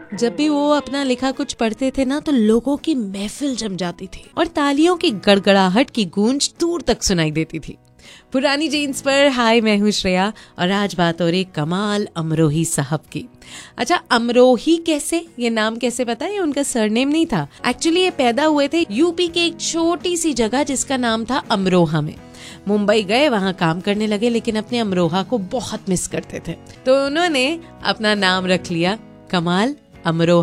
जब भी वो अपना लिखा कुछ पढ़ते थे ना तो लोगों की महफिल जम जाती थी और तालियों की गड़गड़ाहट की गूंज दूर तक सुनाई देती थी। पुरानी जीन्स पर हाय, मैं हूँ श्रेया और आज बात हो रही कमाल अमरोही साहब की। अच्छा, अमरोही कैसे, ये नाम कैसे पता है? ये उनका सरनेम नहीं था। एक्चुअली ये पैदा हुए थे यूपी के एक छोटी सी जगह जिसका नाम था अमरोहा में। मुंबई गए, वहाँ काम करने लगे, लेकिन अपने अमरोहा को बहुत मिस करते थे, तो उन्होंने अपना नाम रख लिया कमाल अमरोहा।